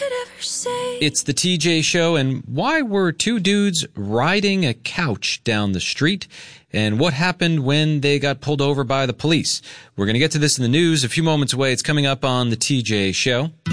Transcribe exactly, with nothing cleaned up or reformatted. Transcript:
I'd ever say. It's the T J Show, and why were two dudes riding a couch down the street? And what happened when they got pulled over by the police? We're going to get to this in the news a few moments away. It's coming up on the T J Show.